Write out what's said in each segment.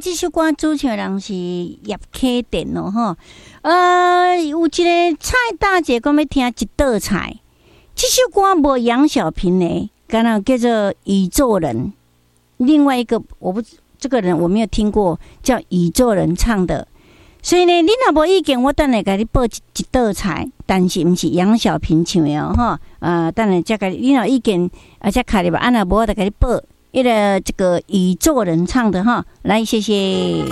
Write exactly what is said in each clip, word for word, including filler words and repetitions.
这首歌主唱人是叶启田哦，吼。呃，有一个蔡大姐讲要听一道菜，这首歌无杨小萍的，刚刚叫做《宇宙人》。另外一个我不这个人我没有听过，叫宇宙人唱的。所以呢，你若无意见，我等下给你报一一道菜，但是不是杨小萍唱的哦，哈。呃，等下再给你，你若有意见，啊，再卡里吧，安那无我再给你报一个这个宇宙人唱的哈。来，谢谢。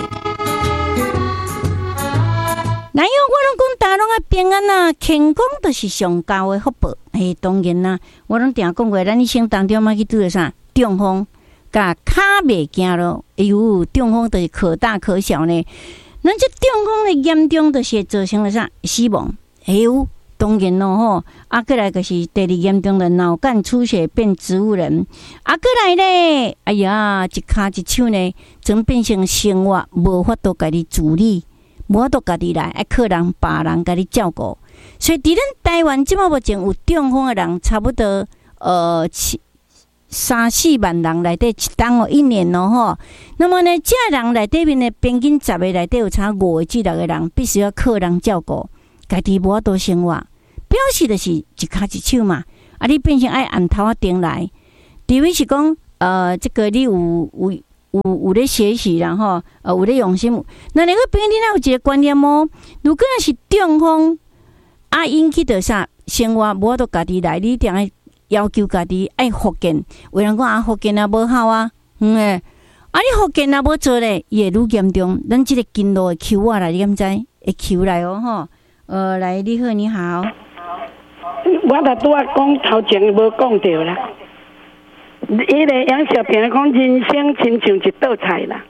哪有我拢讲大陆的平安啊，健康就是上高的福报。嘿，当然啦，我拢定讲过，咱一生当中嘛去拄着啥中风，甲骹袂行咯。哎呦，中风就是可大可小呢。咱这中风的严重，就是造成了啥死亡。哎呦，当然咯吼，啊，过来就是第二严重的脑干出血变植物人。啊，过来咧，哎呀，一骹一手呢，总变成生活无法度家己自理。无法度家己来，爱靠人别人家己照顾，所以伫咱台湾即马目前有中风的人，差不多呃七三四万人内底一档哦，一年哦吼。那么呢，这人内底面呢，平均十个内底有差五个至六个人，必须要靠人照顾，家己无法度生活，表示的是一骹一手嘛。啊，你变成爱按头啊顶来，除非是讲呃，这个你有有。有有咧学习，然后呃有咧用心。那你个朋友你有一个观念哦，如果是中风啊引起的啥生活无法度家己来，你一定要要求家己爱复健。有人讲啊复健啊无好啊，嗯诶，啊你复健啊无做咧，伊会愈严重。咱即个经络会抽啊来，你敢知？会抽来哦吼。呃，来你好，你好。 我著拄啊讲头前无讲着啦。伊个杨小萍讲人生亲像一道菜啦，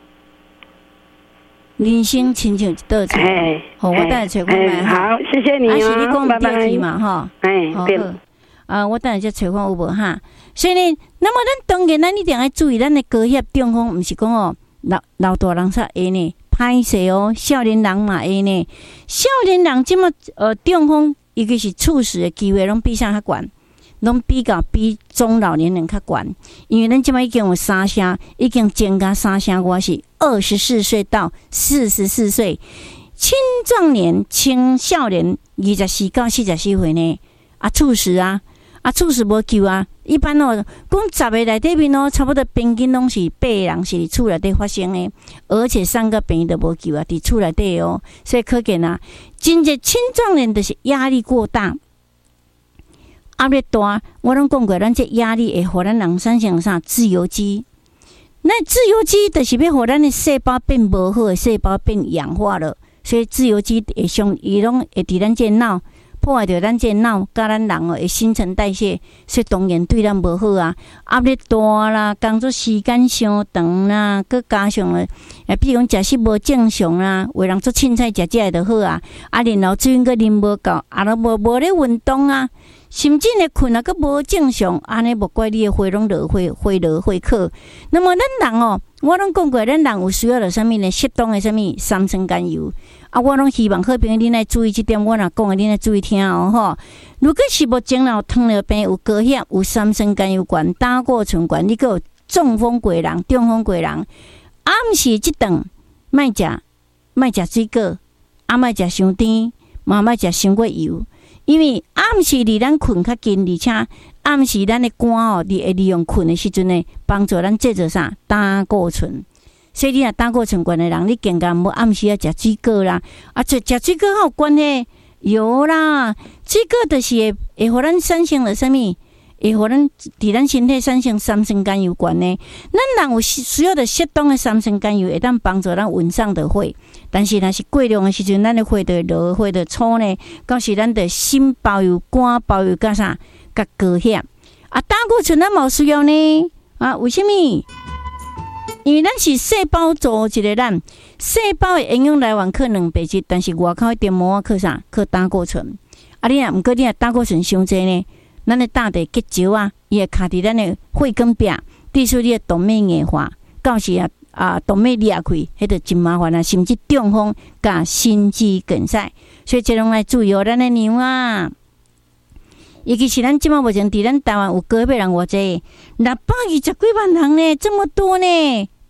人生亲像一道菜。好，我等下找看卖。 好，谢谢你哦， 啊，是你讲拜拜嘛，吼。 哎，对。 啊，我等下再找看有无哈。所以呢，那么咱当然咱一定要注意，咱的高血中风，毋是讲哦老老大人才会呢，歹势哦，少年人嘛会呢。少年人即么呃中风，尤其是猝死的机会，拢比啥较悬。拢比较比中老年人较悬，因为咱即摆已经有三声，已经增加三声，我是二十四岁到四十四岁，青壮年、青少年二十四到四十四岁呢，啊猝死啊，啊猝死无救啊，一般哦，讲十个内底面哦，差不多平均拢是八个人是伫厝内底发生的，而且三个病都无救啊，伫厝内底哦，所以可见啊，真正青壮年就是压力过大。压力大，我拢讲过，咱这压力会互咱人产生啥自由基。那自由基就是要互咱的细胞变无好的细胞变氧化了，所以自由基会上伊拢会伫咱这脑破坏着咱这脑，甲咱人哦的新陈代谢，所以当然对咱无好啊。压力大啦，工作时间伤长啦，佮加上了，啊，比如讲食食无正常啦，有人做凊彩食食就好啊，啊，然后水佮啉无够，啊，都无无咧运动啊。甚至呢，困啊，佮无正常，安尼无怪你的血拢落血，血落血克。那么咱人哦，我拢讲过，咱人有需要着啥物呢？适当的啥物三酸甘油啊，我拢希望好朋友恁来注意这点，我若讲的恁来注意听哦吼。如果是目前有糖尿病、有高血、有三酸甘油管、胆固醇管，你佮有中风过人、中风过人，啊，毋是即顿莫食，莫食水果，啊，莫食伤甜，嘛莫食伤过油。因为暗时离咱困较近，而且暗时咱的肝哦，你会利用困的时阵呢，帮助咱制造啥胆固醇。所以你若胆固醇高的人，你更加无暗时要食水果啦。啊，食食水果有关系，有啦。水果就是会会互咱产生了啥物？会互咱伫咱身体产生三酸甘油管呢？咱人有需要的适当的三酸甘油，会当帮助咱运上的血。但是若是过量的时阵，咱的血就会落，血就粗呢。到时咱的心包有肝包有甲啥，甲高血啊，胆固醇咱冇需要呢？啊，为什么？因为咱是细胞组一个咱细胞的营养来源靠两百质，但是外口一点膜靠啥？靠胆固醇。啊，你若毋过你若胆固醇伤济呢？咱的胆的结石啊，伊会卡伫咱的血管壁，致使你的动脉硬化，到时啊啊动脉裂开，迄就真麻烦啊，甚至中风甲心肌梗塞。所以这拢来注意哦，咱的娘啊，尤其是咱即马目前伫咱台湾有高血人偌济，六百二十几万人呢，这么多呢，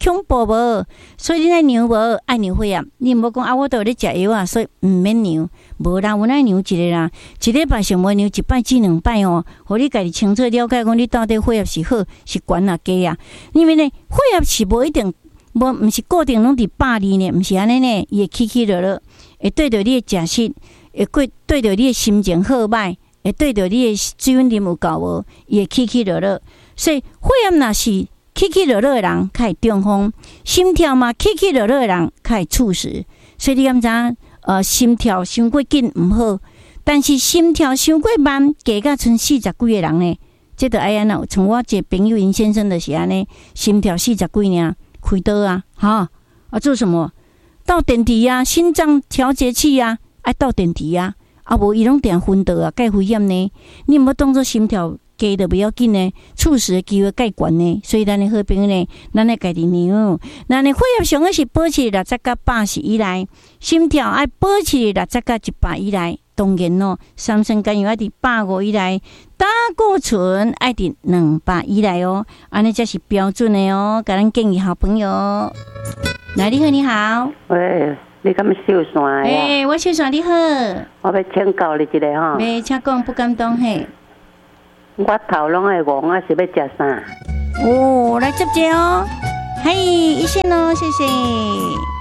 恐怖无？所以你爱量无爱量血压，你毋好讲啊，我都有咧食药啊，所以毋免量。无啦，有哪量一个啦？一礼拜上无量一摆至两摆哦，互你家己清楚了解，讲你到底血压是好是悬啊低啊？因为呢，血压是无一定，无毋是固定拢伫百二呢，毋是安尼呢，伊会起起落落，会对着你的食食，会对对着你的心情好歹，会对着你的水分啉有够无，伊会起起落落。所以血压若是起起落落的人，较会中风；心跳嘛，起起落落的人，较会猝死。所以你敢知影？呃，心跳伤过紧毋好，但是心跳伤过慢，加甲剩四十几个人呢，这着爱安怎？像我一个朋友因先生就是安尼，心跳四十几尔，开刀啊，哈啊做什么？倒电池啊，心脏调节器啊，爱倒电池啊，啊无伊拢定昏倒啊，介危险呢。你毋要当作心跳低就不要紧呢，猝死的机会介悬呢。所以咱的好朋友呢，咱来家己量，咱的血压上个是保持六十到八十以内，心跳爱保持六十到一百以内。当然哦，三酸甘油爱伫百五以内，胆固醇爱伫两百以内哦，安尼才是标准的哦。甲咱建议好朋友，来你好你好， 喂，你敢秀线呀？ 诶，我秀线你好， 我要请教你一个吼。 没，请讲不敢当嘿。 我头拢会戆啊，是要食啥？ 哦，来接接哦，嘿，一线哦，谢谢。